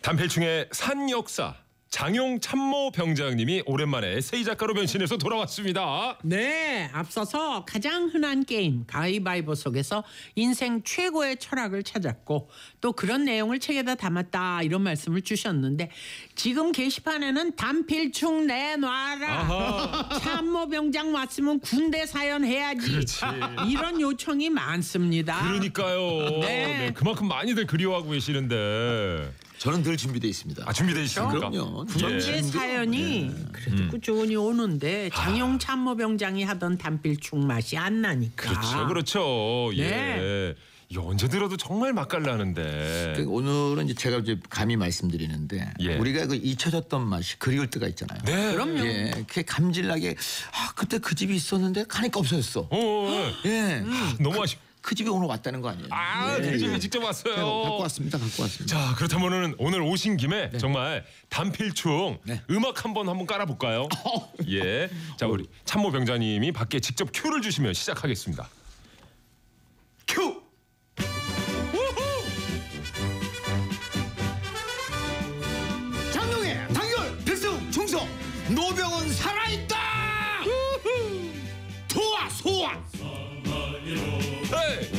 단필충의 산 역사 장용 참모 병장님이 오랜만에 에세이 작가로 변신해서 돌아왔습니다. 네, 앞서서 가장 흔한 게임 가위바위보 속에서 인생 최고의 철학을 찾았고 또 그런 내용을 책에다 담았다 이런 말씀을 주셨는데 지금 게시판에는 단필충 내놔라. 아하. 참모병장 왔으면 군대 사연 해야지. 그렇지. 이런 요청이 많습니다. 그러니까요. 네. 네, 그만큼 많이들 그리워하고 계시는데. 저는 늘 준비되어 있습니다. 아, 준비되어 있습니까? 그럼요. 군대 사연이 그래도 꾸준히 오는데 장용 참모병장이 하던 단필충 맛이 안 나니까. 그렇죠, 그렇죠. 네. 예. 이게 언제 들어도 정말 맛깔나는데. 그러니까 오늘은 이제 제가 이제 감히 말씀드리는데 예. 우리가 그 잊혀졌던 맛이 그리울 때가 있잖아요. 네. 그럼요. 예, 그게 감질나게 그때 그 집이 있었는데 가니까 없어졌어. 예, 너무 아쉽. 그 집에 오늘 왔다는 거 아니에요? 아, 그 집에 직접 왔어요. 갖고 왔습니다. 자, 그렇다면은 오늘 오신 김에 정말 단필충 네. 음악 한번 깔아볼까요? 예. 자, 우리 참모 병장님이 밖에 직접 큐를 주시면 시작하겠습니다. 큐. 장룡의 당열 필승 충성 노병은 살아있다. 도와 소환. 헤이!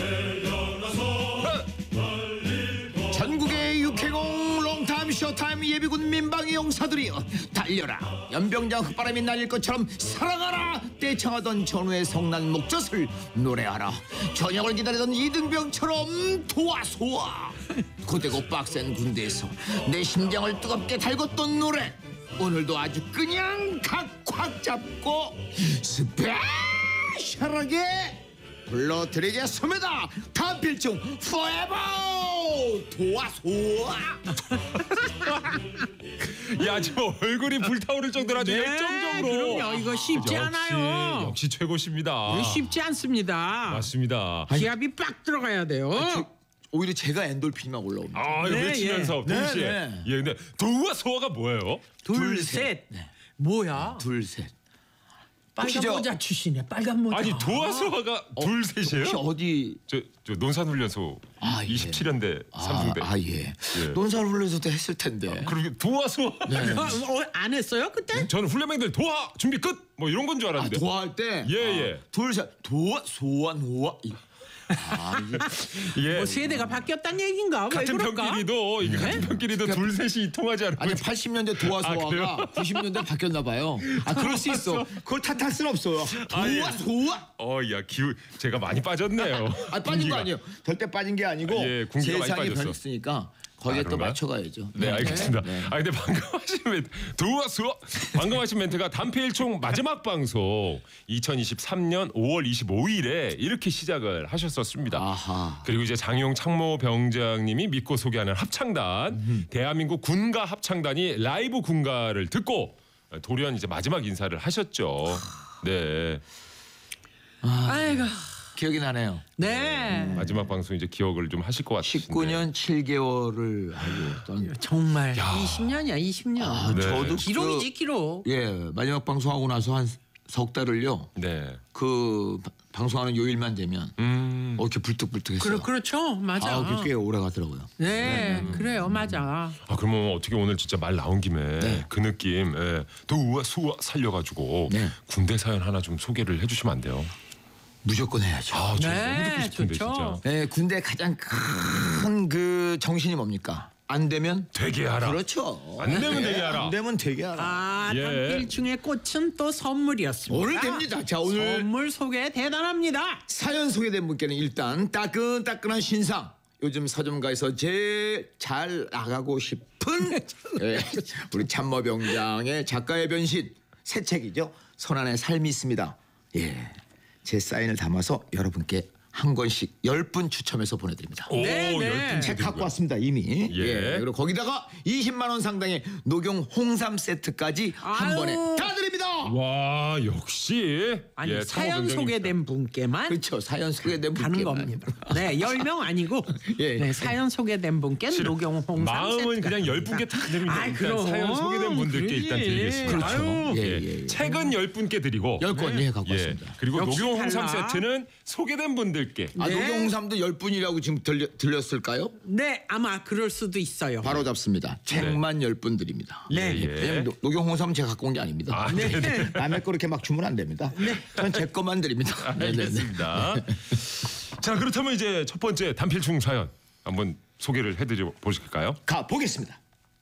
전국의 육해공 롱타임 쇼타임 예비군 민방위 용사들이 달려라 연병장 흙바람이 날릴 것처럼 사랑하라 떼창하던 전우의 성난 목젖을 노래하라 저녁을 기다리던 이등병처럼 도와소와 고되고 빡센 군대에서 내 심장을 뜨겁게 달궜던 노래 오늘도 아주 그냥 각확 잡고 스페셜하게 불러드리겠습니다. 단필충 포에버 도와소아. 야, 지금 얼굴이 불타오를 정도로 아주 네, 열정적으로. 그럼요. 이거 쉽지 않아요. 역시 최고십니다. 이거 쉽지 않습니다. 맞습니다. 기압이 빡 들어가야 돼요. 오히려 제가 엔돌핀만 올라옵니다. 아, 이거 네, 외치면서 예. 동시에. 네, 네. 예, 근데 도와 소화가 뭐예요? 둘, 셋. 뭐야? 둘 셋. 빨간 혹시 저- 모자 출신이야. 빨간 모자. 아니, 도와 소화가 둘 셋이에요? 혹시 어디 저 논산훈련소 아, 예. 27년대 삼중대. 예. 예. 논산훈련소도 했을 텐데. 그러게 도와 소화. 안 했어요 그때? 저는 훈련병들 도와 준비 끝. 뭐 이런 건 줄 알았는데. 도와할 때. 예. 둘 셋. 도와 소와 노와. 예. 뭐 세대가 바뀌었단 얘긴가? 왜 같은 그럴까? 편끼리도 이게 같은 편끼리도 둘 셋이 통하지 않고. 아니 80년대 도와 그래요? 소와가 90년대 바뀌었나 봐요. 그럴 수 있어. 그걸 탓할 수는 없어요. 아, 예. 도와 소와. 야, 기후 제가 많이 빠졌네요. 빠진 군기가. 거 아니에요. 절대 빠진 게 아니고 예, 군기가 많이 세상이 빠졌어. 변했으니까 거기에 또 그런가요? 맞춰가야죠. 네, 알겠습니다. 네. 근데 방금 하신 멘트, 방금 하신 멘트가 단필총 마지막 방송 2023년 5월 25일에 이렇게 시작을 하셨었습니다. 아하. 그리고 이제 장용 참모 병장님이 믿고 소개하는 합창단, 대한민국 군가 합창단이 라이브 군가를 듣고 돌연 이제 마지막 인사를 하셨죠. 네, 아이고. 기억이 나네요. 네. 마지막 방송 이제 기억을 좀 하실 것 같으신데. 19년 7개월을 하고 있던. 정말 20년이야 20년. 네. 저도 기록이지 기록. 예, 마지막 방송하고 나서 한 석 달을요. 네. 그 방송하는 요일만 되면 이렇게 불뚝불뚝했어요. 그렇죠. 맞아. 그게 꽤 오래 가더라고요. 네, 그래요. 맞아. 그러면 어떻게 오늘 진짜 말 나온 김에 네. 그 느낌 도우와 수와 살려가지고 네. 군대 사연 하나 좀 소개를 해주시면 안 돼요? 무조건 해야죠. 저 네, 너무 듣고 싶은데 좋죠. 진짜. 네, 군대 가장 큰 그 정신이 뭡니까? 안 되면 되게 하라. 그렇죠. 안 되면 되게 하라. 안 되면 되게 하라. 아, 예. 단필충의 꽃은 또 선물이었습니다. 오늘 됩니다. 자, 오늘 선물 소개 대단합니다. 사연 소개된 분께는 일단 따끈따끈한 신상. 요즘 서점가에서 제일 잘 나가고 싶은 예, 우리 참모병장의 작가의 변신 새 책이죠. 선안의 삶이 있습니다. 예, 제 사인을 담아서 여러분께 한 권씩 10분 추첨해서 보내드립니다. 오, 네, 네. 10분 책 갖고 왔습니다 이미. 예. 그리고 거기다가 20만 원 상당의 녹용 홍삼 세트까지 한 아유. 번에 다 드립니다. 와 역시 아니 예, 사연 청호 소개된 분께만 그렇죠. 사연 소개된 가는 분께만. 겁니다. 네, 10명 아니고 예. 네, 사연 소개된 분께는 녹용 홍삼 마음은 세트가 그냥 됩니다. 10분께 다 드립니다. 아이, 일단 그럼. 사연 소개된 분들께 그러지. 일단 드리겠습니다. 그렇죠. 아유. 예. 책은 10분께 드리고 10권 예, 갖고 예. 왔습니다. 그리고 역시 녹용 홍삼 달라. 세트는 소개된 분들께 아, 네. 녹용홍삼도 10분이라고 지금 들렸을까요? 네, 아마 그럴 수도 있어요. 바로 잡습니다. 책만 10분 드립니다. 네. 예. 왜냐면 녹용홍삼은 제가 갖고 온 게 아닙니다. 아, 네. 남의 거 이렇게 막 주면 안 됩니다. 전 제 것만 드립니다. 알겠습니다. 자 그렇다면 이제 첫 번째 단필충 사연 한번 소개를 해드려 보실까요? 가 보겠습니다.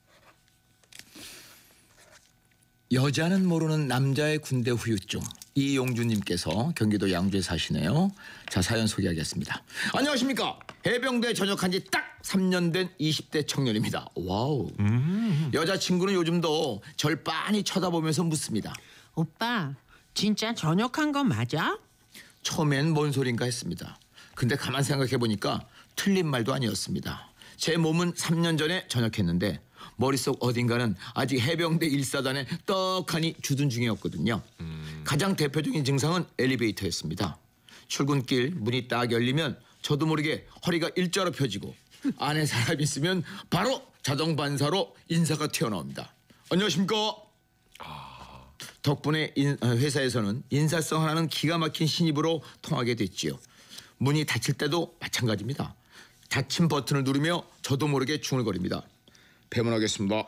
여자는 모르는 남자의 군대 후유증. 이용주님께서 경기도 양주에 사시네요. 자 사연 소개하겠습니다. 안녕하십니까. 해병대 전역한 지 딱 3년 된 20대 청년입니다. 와우. 여자친구는 요즘도 절 빤히 쳐다보면서 묻습니다. 오빠, 진짜 전역한 거 맞아? 처음엔 뭔 소린가 했습니다. 근데 가만 생각해 보니까 틀린 말도 아니었습니다. 제 몸은 3년 전에 전역했는데 머릿속 어딘가는 아직 해병대 1사단에 떡하니 주둔 중이었거든요. 가장 대표적인 증상은 엘리베이터였습니다. 출근길 문이 딱 열리면 저도 모르게 허리가 일자로 펴지고 안에 사람이 있으면 바로 자동 반사로 인사가 튀어나옵니다. 안녕하십니까? 덕분에 회사에서는 인사성 하나는 기가 막힌 신입으로 통하게 됐지요. 문이 닫힐 때도 마찬가지입니다. 닫힌 버튼을 누르며 저도 모르게 중얼거립니다. 배문하겠습니다.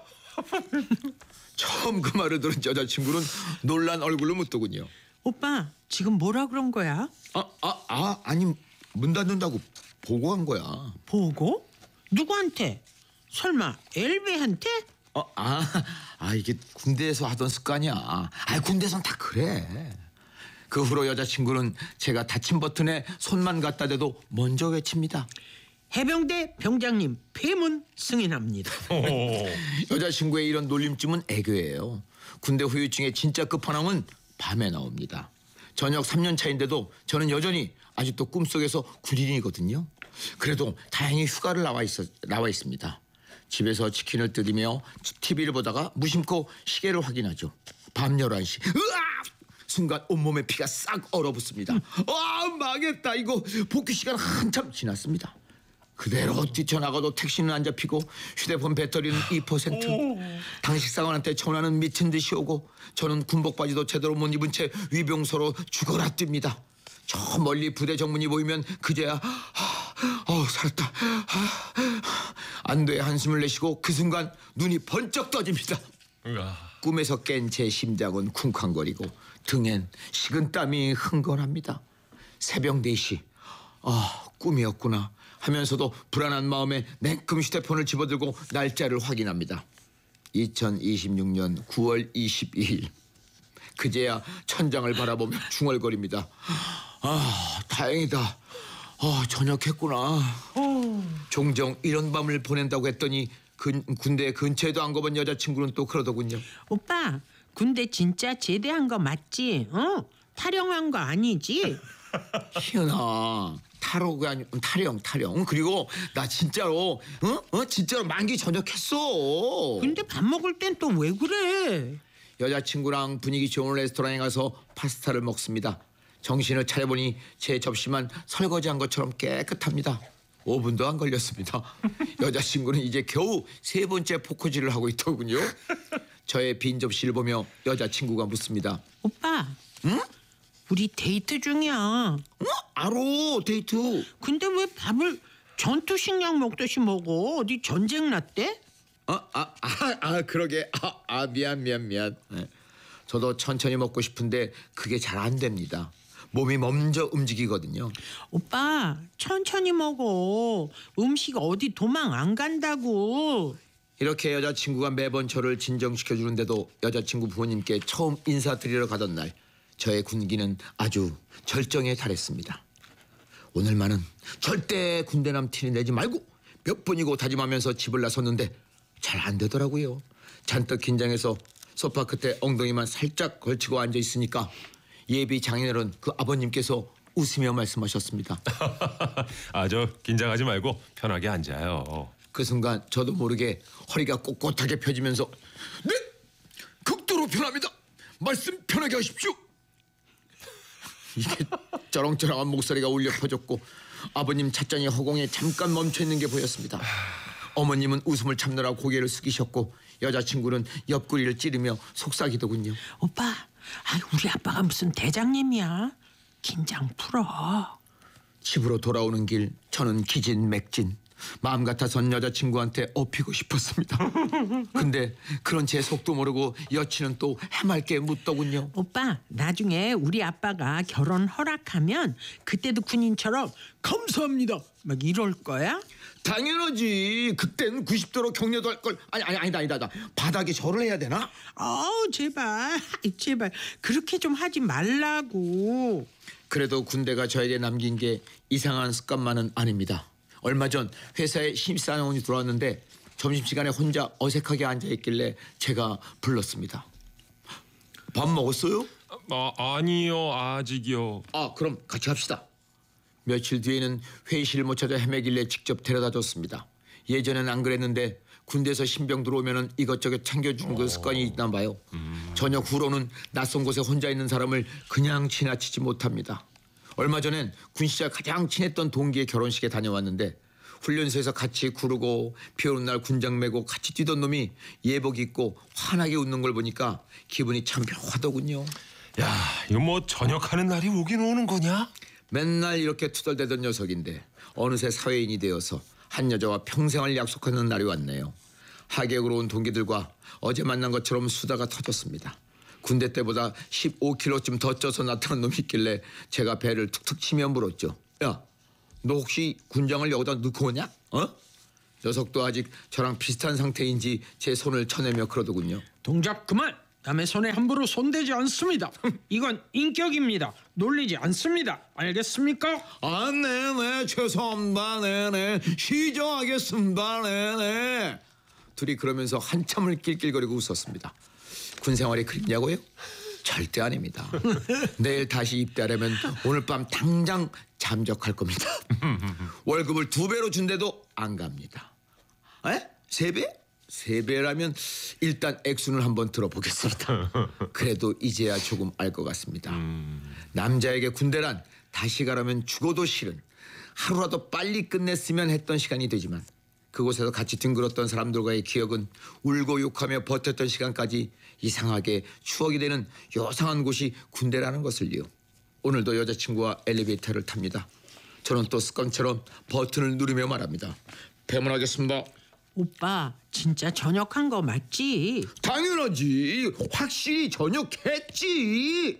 처음 그 말을 들은 여자친구는 놀란 얼굴로 묻더군요. 오빠, 지금 뭐라 그런 거야? 아니 문 닫는다고 보고한 거야. 보고? 누구한테? 설마 엘베한테? 이게 군대에서 하던 습관이야. 군대에선 다 그래. 그 후로 여자친구는 제가 닫힌 버튼에 손만 갖다 대도 먼저 외칩니다. 해병대 병장님 폐문 승인합니다. 여자친구의 이런 놀림쯤은 애교예요. 군대 후유증의 진짜 끝판왕은 밤에 나옵니다. 전역 3년 차인데도 저는 여전히 아직도 꿈속에서 군인이거든요. 그래도 다행히 휴가를 나와 있습니다. 집에서 치킨을 뜯으며 TV를 보다가 무심코 시계를 확인하죠. 밤 11시. 으악! 순간 온몸에 피가 싹 얼어붙습니다. 망했다. 이거 복귀 시간 한참 지났습니다. 그대로 뛰쳐나가도 택시는 안 잡히고 휴대폰 배터리는 2%. 당식 상원한테 전화는 미친 듯이 오고 저는 군복 바지도 제대로 못 입은 채 위병소로 죽어라 뜁니다. 저 멀리 부대 정문이 보이면 그제야 살았다. 안 돼 한숨을 내쉬고 그 순간 눈이 번쩍 떠집니다. 꿈에서 깬 제 심장은 쿵쾅거리고 등엔 식은땀이 흥건합니다. 새벽 4시. 꿈이었구나 하면서도 불안한 마음에 냉큼 휴대폰을 집어들고 날짜를 확인합니다. 2026년 9월 22일. 그제야 천장을 바라보며 중얼거립니다. 다행이다. 전역했구나. 종종 이런 밤을 보낸다고 했더니 군대 근처에도 안 가본 여자친구는 또 그러더군요. 오빠, 군대 진짜 제대한 거 맞지? 탈영한 거 아니지? 희연아, 탈옥이 아니고 탈영. 그리고 나 진짜로 진짜로 만기 전역했어. 근데 밥 먹을 땐 또 왜 그래? 여자친구랑 분위기 좋은 레스토랑에 가서 파스타를 먹습니다. 정신을 차려보니 제 접시만 설거지한 것처럼 깨끗합니다. 5분도 안 걸렸습니다. 여자친구는 이제 겨우 3번째 포크질을 하고 있더군요. 저의 빈 접시를 보며 여자친구가 묻습니다. 오빠, 응? 우리 데이트 중이야. 알아, 데이트. 근데 왜 밥을 전투식량 먹듯이 먹어? 어디 전쟁 났대? 그러게. 미안. 네. 저도 천천히 먹고 싶은데 그게 잘 안 됩니다. 몸이 먼저 움직이거든요. 오빠, 천천히 먹어. 음식 어디 도망 안 간다고. 이렇게 여자친구가 매번 저를 진정시켜주는데도 여자친구 부모님께 처음 인사드리러 가던 날 저의 군기는 아주 절정에 달했습니다. 오늘만은 절대 군대남 티를 내지 말고 몇 번이고 다짐하면서 집을 나섰는데 잘 안 되더라고요. 잔뜩 긴장해서 소파 끝에 엉덩이만 살짝 걸치고 앉아 있으니까 예비 장인어른 그 아버님께서 웃으며 말씀하셨습니다. 저 긴장하지 말고 편하게 앉아요. 그 순간 저도 모르게 허리가 꼿꼿하게 펴지면서 네! 극도로 편합니다. 말씀 편하게 하십시오. 이게 쩌렁쩌렁한 목소리가 울려 퍼졌고 아버님 찻잔이 허공에 잠깐 멈춰 있는 게 보였습니다. 어머님은 웃음을 참느라 고개를 숙이셨고 여자친구는 옆구리를 찌르며 속삭이더군요. 오빠, 우리 아빠가 무슨 대장님이야? 긴장 풀어. 집으로 돌아오는 길 저는 기진맥진. 마음 같아선 여자친구한테 업히고 싶었습니다. 근데 그런 제 속도 모르고 여친은 또 해맑게 묻더군요. 오빠, 나중에 우리 아빠가 결혼 허락하면 그때도 군인처럼 감사합니다 막 이럴 거야? 당연하지. 그땐 90도로 격려도 할 걸. 아니다. 바닥에 절을 해야 되나? 제발 그렇게 좀 하지 말라고. 그래도 군대가 저에게 남긴 게 이상한 습관만은 아닙니다. 얼마 전 회사에 신입사원이 들어왔는데 점심시간에 혼자 어색하게 앉아있길래 제가 불렀습니다. 밥 먹었어요? 아니요, 아직이요. 그럼 같이 합시다. 며칠 뒤에는 회의실을 못 찾아 헤매길래 직접 데려다 줬습니다. 예전엔 안 그랬는데 군대에서 신병 들어오면 이것저것 챙겨주는 그 습관이 있나 봐요. 저녁 후로는 낯선 곳에 혼자 있는 사람을 그냥 지나치지 못합니다. 얼마 전엔 군 시절 가장 친했던 동기의 결혼식에 다녀왔는데 훈련소에서 같이 구르고 비 오는 날 군장 메고 같이 뛰던 놈이 예복 입고 환하게 웃는 걸 보니까 기분이 참 묘하더군요. 야, 이거 뭐 전역하는 날이 오긴 오는 거냐? 맨날 이렇게 투덜대던 녀석인데 어느새 사회인이 되어서 한 여자와 평생을 약속하는 날이 왔네요. 하객으로 온 동기들과 어제 만난 것처럼 수다가 터졌습니다. 군대 때보다 15kg쯤 더 쪄서 나타난 놈이 있길래 제가 배를 툭툭 치며 물었죠. 야, 너 혹시 군장을 여기다 넣고 오냐? 녀석도 아직 저랑 비슷한 상태인지 제 손을 쳐내며 그러더군요. 동작 그만! 남의 손에 함부로 손대지 않습니다. 이건 인격입니다. 놀리지 않습니다. 알겠습니까? 네네, 죄송합니다. 네네, 시정하겠습니다. 네네. 둘이 그러면서 한참을 낄낄거리고 웃었습니다. 군 생활이 그립냐고요? 절대 아닙니다. 내일 다시 입대하려면 오늘 밤 당장 잠적할 겁니다. 월급을 2배로 준대도 안 갑니다. 3배? 3배라면 일단 액수는 한번 들어보겠습니다. 그래도 이제야 조금 알 것 같습니다. 남자에게 군대란 다시 가라면 죽어도 싫은, 하루라도 빨리 끝냈으면 했던 시간이 되지만 그곳에서 같이 뒹굴었던 사람들과의 기억은 울고 욕하며 버텼던 시간까지 이상하게 추억이 되는 요상한 곳이 군대라는 것을요. 오늘도 여자친구와 엘리베이터를 탑니다. 저는 또 습관처럼 버튼을 누르며 말합니다. 배문하겠습니다. 오빠, 진짜 전역한 거 맞지? 당연하지. 확실히 전역했지.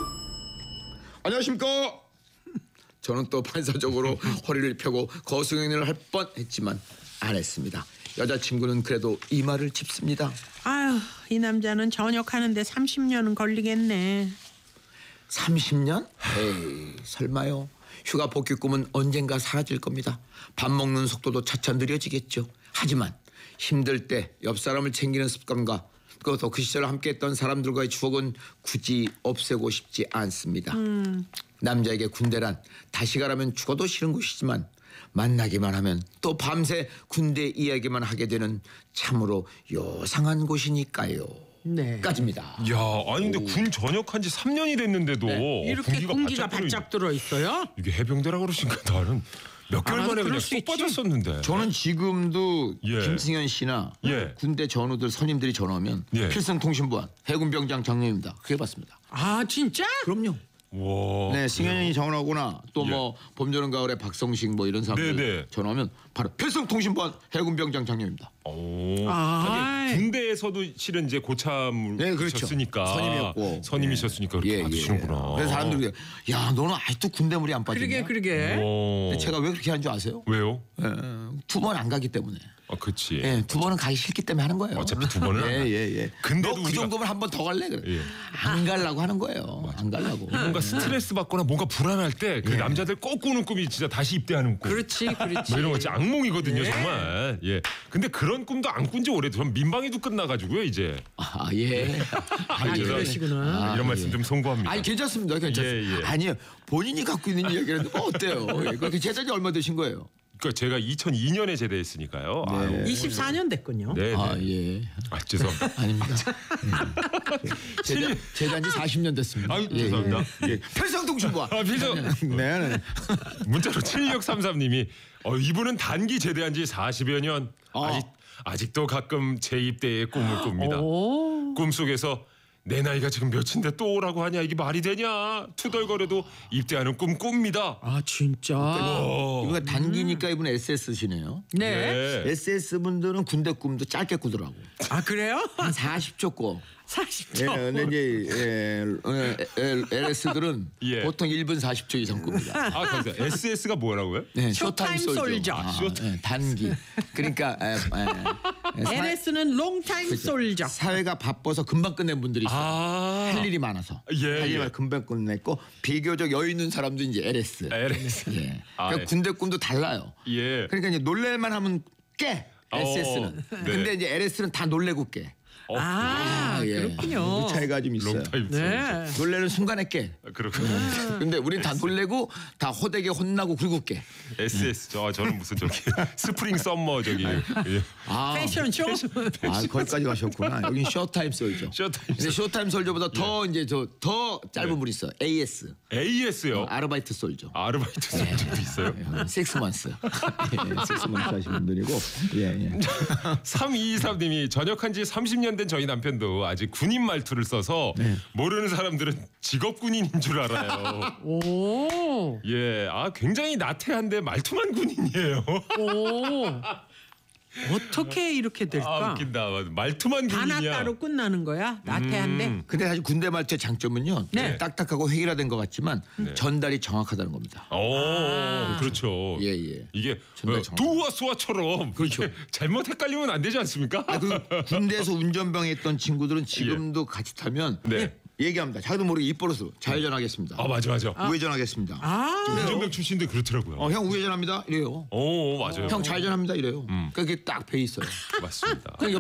안녕하십니까. 저는 또 반사적으로 허리를 펴고 거수행위를 할 뻔했지만 안 했습니다. 여자친구는 그래도 이마를 짚습니다. 이 남자는 전역하는데 30년은 걸리겠네. 30년? 에이, 설마요. 휴가 복귀 꿈은 언젠가 사라질 겁니다. 밥 먹는 속도도 차차 느려지겠죠. 하지만 힘들 때 옆 사람을 챙기는 습관과 또 그 시절 함께했던 사람들과의 추억은 굳이 없애고 싶지 않습니다. 남자에게 군대란 다시 가라면 죽어도 싫은 곳이지만 만나기만 하면 또 밤새 군대 이야기만 하게 되는 참으로 요상한 곳이니까요. 네. 까지입니다. 야, 아니 근데 군 전역한 지 3년이 됐는데도 이렇게 공기가 바짝 바짝 들어 있어요? 이게 해병대라 그러시니까 나는 몇 개월 나도 만에 그럴 그냥 수 쏙 있지. 빠졌었는데. 저는 지금도 예. 김승현 씨나 예. 군대 전우들 선임들이 전화하면 예. 필승통신부한 해군병장 장님입니다. 그게 받습니다. 진짜? 그럼요. 와. 네, 승현이 전화하거나 또 예. 뭐 봄여름 가을에 박성식 뭐 이런 사람들 네네. 전화하면 바로 필승통신부한 해군병장 장님입니다. 오. 아. 하긴 군대에서도 실은 이제 고참이셨으니까 네, 선임이었고 선임이셨으니까 그렇게 받으시는구나. 그래서 사람들이 야 너는 아직도 군대물이 안 빠지냐? 그러게. 오. 근데 제가 왜 그렇게 하는 줄 아세요? 왜요? 2번 안 가기 때문에. 그렇지. 예, 2번은 가기 싫기 때문에 하는 거예요. 어차피 2번은 안 가. 예. 근데도 너 그 우리가- 정도면 한 번 더 갈래 그래. 예. 안 가려고 하는 거예요. 안 가려고. 뭔가 스트레스 받거나 뭔가 불안할 때 그 남자들 꼭 꾸는 꿈이 진짜 다시 입대하는 꿈. 그렇지. 뭐 이런 거 진짜 악몽이거든요, 정말. 예. 근데 그런 꿈도 안 꾼 지 오래돼. 전 민방위도 끝나가지고 이제. 예. 그러시구나. 이런 말씀 좀 송구합니다. 아니 괜찮습니다. 괜찮습니다. 예. 아니요 본인이 갖고 있는 이야기라도 뭐 어때요? 그렇게 재산이 얼마 되신 거예요? 그러니까 제가 2002년에 제대했으니까요. 아유, 24년 됐군요. 네, 아 네. 예. 아, 죄송합니다. 아닙니다. 제대한 지 40년 됐습니다. 아유, 죄송합니다. 예. 편성통신과. 아, 비서 네. 문자로 7633님이 이분은 단기 제대한 지 40여 년. 아직도 가끔 재입대의 꿈을 꿉니다. 오. 꿈속에서 내 나이가 지금 몇인데 또 오라고 하냐 이게 말이 되냐 투덜거려도 입대하는 꿈 꿉니다. 아 진짜. 이거 단기니까 이분 SS시네요. 네. SS 분들은 군대 꿈도 짧게 꾸더라고. 아 그래요? 한 40초 꿔. 40초. 근데 이제 LS들은 예. 보통 1분 40초 이상 꿉니다. 아 감사합니다. SS가 뭐라고요? 네, 쇼타임 솔저. 단기. 그러니까 LS는 롱타임 솔저. 사회가 바빠서 금방 끝낸 분들이 있어요. 할 일이 많아서. 예, 할 일이 예. 많아서 금방 끝냈고 비교적 여유 있는 사람도 이제 LS. LS. 예. 아, 그러니까 예. 군대 꿈도 달라요. 예. 그러니까 이제 놀랄만 하면 깨. SS는. 네. 근데 이제 LS는 다 놀래고 깨. 그렇군요. 그 차이가 좀 있어요. 롱타임. 네. 놀래는 순간에 깨. 그렇군요. 근데 우린 다 놀래고 다 호되게 혼나고 굴고 깨. SS. 저는 무슨 저기 스프링 썸머 저기 예. 패션쇼. 거기까지 가셨구나. 여긴 쇼타임 솔저. 쇼타임 근데 쇼타임 솔저보다 더 이제 더 짧은 분 있어. AS. AS요. 아르바이트 솔저. 아르바이트 솔저도 있어요. 6months. 6months 하신 분들이고. 예. 3223님이 전역한 지 30년 된 저희 남편도 아직 군인 말투를 써서 모르는 사람들은 직업 군인인 줄 알아요. 오. 예, 굉장히 나태한데 말투만 군인이에요. 오. 어떻게 이렇게 될까? 웃긴다. 말투만 군인이야. 단아따로 끝나는 거야. 나태한데. 근데 사실 군대 말투의 장점은요. 네. 딱딱하고 획일화된 것 같지만 전달이 정확하다는 겁니다. 그렇죠. 예. 이게 전달 정확. 두와 수와처럼 그렇죠. 잘못 헷갈리면 안 되지 않습니까? 그 군대에서 운전병에 있던 친구들은 지금도 같이 타면 네. 얘기합니다. 자기도 모르게 입버릇으로 좌회전하겠습니다. 맞아. 우회전하겠습니다. 운전병 출신들 그렇더라고요. 형 우회전합니다 이래요. 맞아요. 형 좌회전합니다 이래요. 그러니까 그게 딱 배 있어요. 맞습니다. 그러니까